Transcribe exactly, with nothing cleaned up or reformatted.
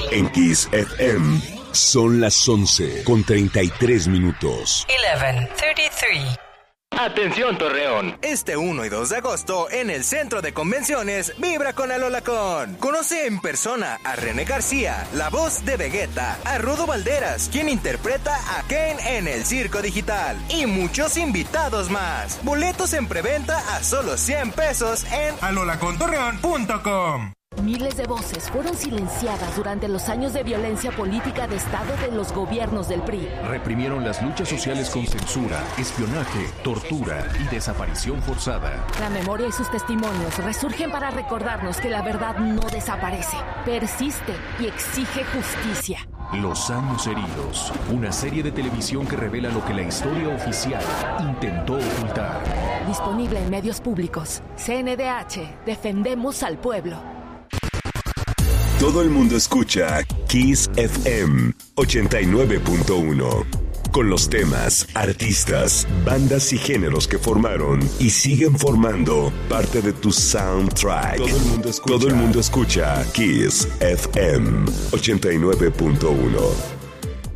En Kiss F M son las once con treinta y tres minutos. once treinta y tres. Atención Torreón, este uno y dos de agosto en el Centro de Convenciones vibra con Alolacón. Conoce en persona a René García, la voz de Vegeta, a Rudo Valderas, quien interpreta a Ken en el Circo Digital, y muchos invitados más. Boletos en preventa a solo cien pesos en alolacontorreón punto com. Miles de voces fueron silenciadas durante los años de violencia política de Estado de los gobiernos del P R I. Reprimieron las luchas sociales con censura, espionaje, tortura y desaparición forzada. La memoria y sus testimonios resurgen para recordarnos que la verdad no desaparece, persiste y exige justicia. Los años heridos, una serie de televisión que revela lo que la historia oficial intentó ocultar. Disponible en medios públicos. C N D H, defendemos al pueblo. Todo el mundo escucha Kiss F M ochenta y nueve punto uno. Con los temas, artistas, bandas y géneros que formaron y siguen formando parte de tu soundtrack. Todo el mundo escucha, Todo el mundo escucha Kiss F M ochenta y nueve punto uno.